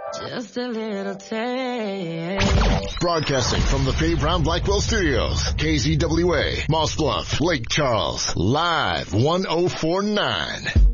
Just a little taste. Broadcasting from the Faye Brown Blackwell Studios, KZWA, Moss Bluff, Lake Charles, live 1049.